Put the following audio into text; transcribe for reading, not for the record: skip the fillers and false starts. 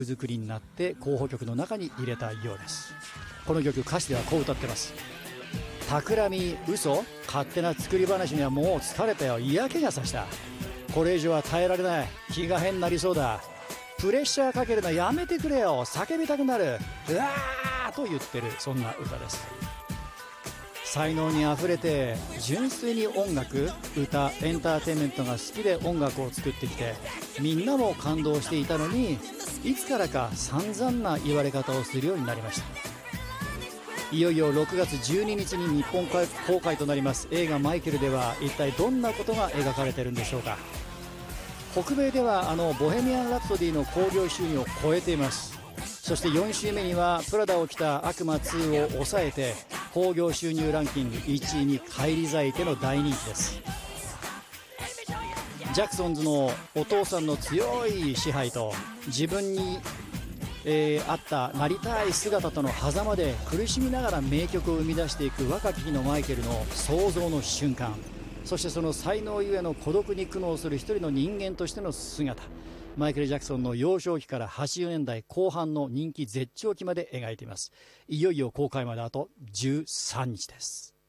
作りになって候補曲の中に入れたようです。この曲歌詞ではこう歌ってます。企み、嘘、勝手な作り話にはもう疲れたよ、嫌気がさした。これ以上は耐えられない、気が変になりそうだ。プレッシャーかけるのやめてくれよ、叫びたくなる、うわーと言ってる、そんな歌です。才能にあふれて純粋に音楽、歌、エンターテインメントが好きで音楽を作ってきて、みんなも感動していたのに、いつからか散々な言われ方をするようになりました。いよいよ6月12日に日本公開となります映画マイケルでは、一体どんなことが描かれているんでしょうか。北米ではボヘミアン・ラプソディの興行収入を超えています。そして4週目にはプラダを着た悪魔2を抑えて興行収入ランキング1位に返り咲いての大人気です。ジャクソンズのお父さんの強い支配と自分にあったなりたい姿との狭間で苦しみながら名曲を生み出していく若き日のマイケルの創造の瞬間、そしてその才能ゆえの孤独に苦悩する一人の人間としての姿、マイケル・ジャクソンの幼少期から80年代後半の人気絶頂期まで描いています。いよいよ公開まであと13日です。